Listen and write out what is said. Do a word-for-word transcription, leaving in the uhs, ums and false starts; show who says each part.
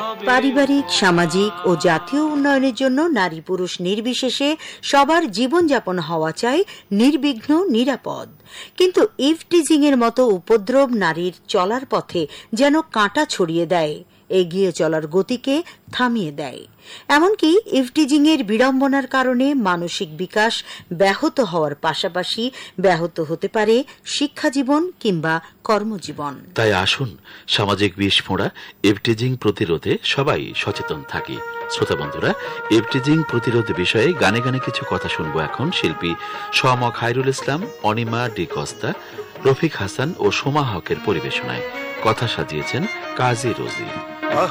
Speaker 1: পারিবারিক, সামাজিক ও জাতীয় উন্নয়নের জন্য নারী পুরুষ নির্বিশেষে সবার জীবনযাপন হওয়া চাই নির্বিঘ্ন, নিরাপদ। কিন্তু ইভটিজিং এর মতো উপদ্রব নারীর চলার পথে যেন কাঁটা ছড়িয়ে দেয়, এগিয়ে চলার গতিকে থামিয়ে দেয়। এমনকি ইভটিজিং এর বিড়ম্বনার কারণে মানসিক বিকাশ ব্যাহত হওয়ার পাশাপাশি ব্যাহত হতে পারে শিক্ষাজীবন কিংবা কর্মজীবন।
Speaker 2: তাই আসুন সামাজিক বিস্ফোরা ইভটিজিং প্রতিরোধে সবাই সচেতন থাকি। শ্রোতা বন্ধুরা, ইভটিজিং প্রতিরোধ বিষয়ে গানে গানে কিছু কথা শুনবো এখন শিল্পী সোমা খায়রুল ইসলাম, অনিমা ডি কস্তা, রফিক হাসান ও সোমা হকের পরিবেশনায়। কথা সাজিয়েছেন কাজী রোজি।